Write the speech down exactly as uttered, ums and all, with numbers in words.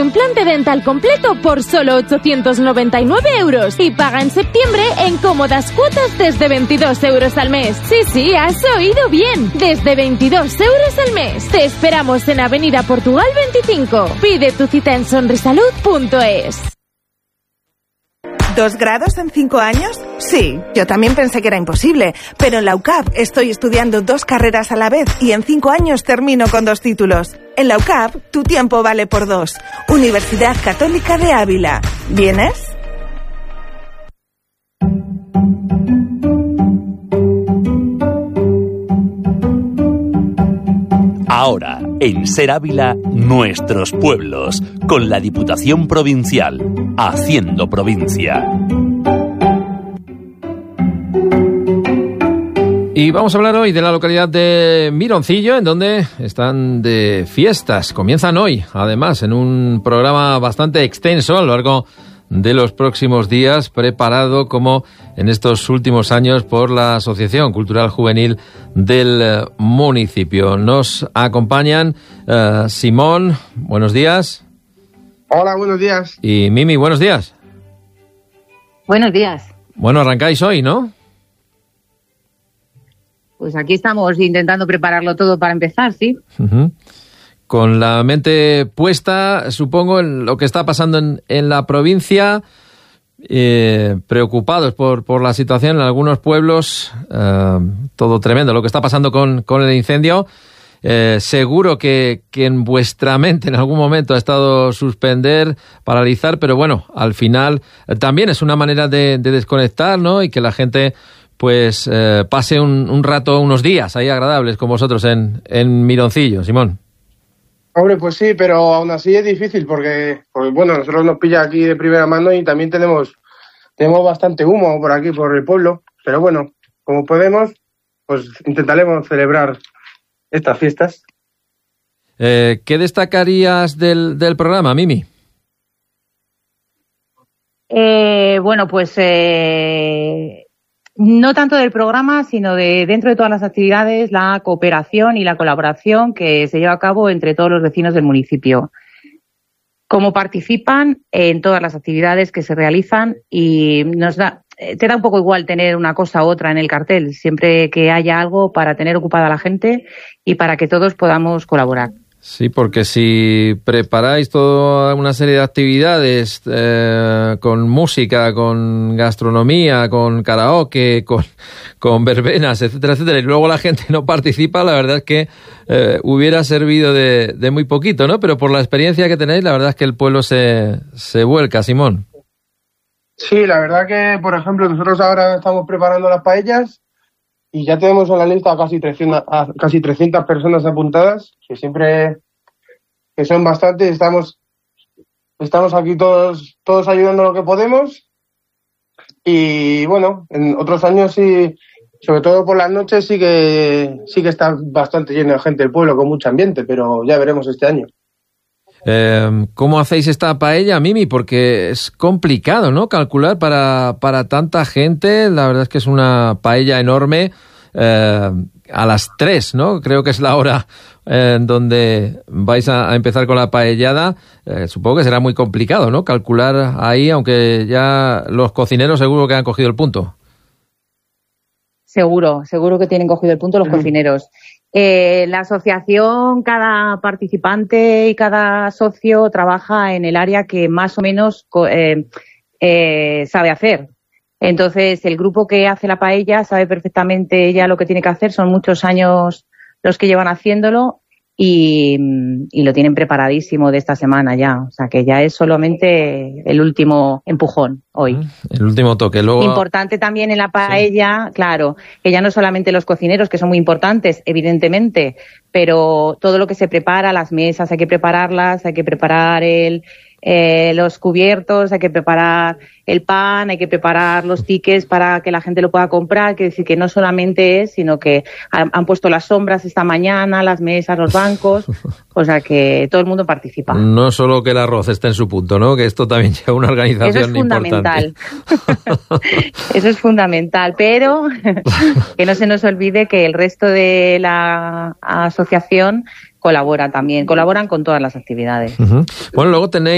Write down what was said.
trasplante dental completo por solo ochocientos noventa y nueve euros y paga en septiembre en cómodas cuotas desde veintidós euros al mes. Sí, sí, has oído bien, desde veintidós euros al mes. Te esperamos en Avenida Portugal veinticinco. Pide tu cita en sonrisalud punto es. ¿Dos grados en cinco años? Sí, yo también pensé que era imposible, pero en la U C A P estoy estudiando dos carreras a la vez y en cinco años termino con dos títulos. En la U C A P, tu tiempo vale por dos. Universidad Católica de Ávila. ¿Vienes? Ahora, en Ser Ávila, nuestros pueblos, con la Diputación Provincial, haciendo provincia. Y vamos a hablar hoy de la localidad de Mironcillo, en donde están de fiestas. Comienzan hoy, además, en un programa bastante extenso a lo largo de los próximos días, preparado como en estos últimos años por la Asociación Cultural Juvenil del municipio. Nos acompañan uh, Simón, buenos días. Hola, buenos días. Y Mimi, buenos días. Buenos días. Bueno, arrancáis hoy, ¿no? Pues aquí estamos intentando prepararlo todo para empezar, sí. Uh-huh. Con la mente puesta, supongo, en lo que está pasando en, en la provincia, eh, preocupados por, por la situación en algunos pueblos, eh, todo tremendo, lo que está pasando con, con el incendio. Eh, seguro que, que en vuestra mente en algún momento ha estado suspender, paralizar, pero bueno, al final eh, también es una manera de, de desconectar, ¿no? Y que la gente pues eh, pase un, un rato, unos días ahí agradables con vosotros en, en Mironcillo, Simón. Hombre, pues sí, pero aún así es difícil porque, porque, bueno, nosotros nos pilla aquí de primera mano y también tenemos, tenemos bastante humo por aquí, por el pueblo. Pero bueno, como podemos, pues intentaremos celebrar estas fiestas. Eh, ¿Qué destacarías del, del programa, Mimi? Eh, bueno, pues eh, no tanto del programa, sino de dentro de todas las actividades, la cooperación y la colaboración que se lleva a cabo entre todos los vecinos del municipio. Cómo participan en todas las actividades que se realizan y nos da, te da un poco igual tener una cosa u otra en el cartel, siempre que haya algo para tener ocupada a la gente y para que todos podamos colaborar. Sí, porque si preparáis toda una serie de actividades eh, con música, con gastronomía, con karaoke, con, con verbenas, etcétera, etcétera, y luego la gente no participa, la verdad es que eh, hubiera servido de, de muy poquito, ¿no? Pero por la experiencia que tenéis, la verdad es que el pueblo se, se vuelca, Simón. Sí, la verdad que, por ejemplo, nosotros ahora estamos preparando las paellas y ya tenemos en la lista a casi trescientas, a casi trescientas personas apuntadas, que siempre que son bastantes. Estamos estamos aquí todos todos ayudando lo que podemos. Y bueno, en otros años sí, sobre todo por las noches sí que sí que está bastante lleno de gente el pueblo, con mucho ambiente, pero ya veremos este año. Eh, ¿Cómo hacéis esta paella, Mimi? Porque es complicado, ¿no? Calcular para, para tanta gente. La verdad es que es una paella enorme. Eh, a las tres, ¿no? Creo que es la hora eh, en donde vais a, a empezar con la paellada. Eh, supongo que será muy complicado, ¿no? Calcular ahí, aunque ya los cocineros seguro que han cogido el punto. Seguro, seguro que tienen cogido el punto los cocineros. Eh, la asociación, cada participante y cada socio trabaja en el área que más o menos eh, eh, sabe hacer. Entonces, el grupo que hace la paella sabe perfectamente ya lo que tiene que hacer. Son muchos años los que llevan haciéndolo y, y lo tienen preparadísimo de esta semana ya. O sea, que ya es solamente el último empujón hoy. El último toque. Luego... Importante también en la paella, sí. Claro, que ya no solamente los cocineros, que son muy importantes, evidentemente, pero todo lo que se prepara, las mesas hay que prepararlas, hay que preparar el... Eh, los cubiertos, hay que preparar el pan, hay que preparar los tickets para que la gente lo pueda comprar, que decir que no solamente es, sino que han, han puesto las sombras esta mañana, las mesas, los bancos, o sea que todo el mundo participa. No solo que el arroz esté en su punto, ¿no? Que esto también lleva una organización Eso es fundamental. Importante. Eso es fundamental, pero que no se nos olvide que el resto de la asociación colabora también, colaboran con todas las actividades. Uh-huh. Bueno, luego tenéis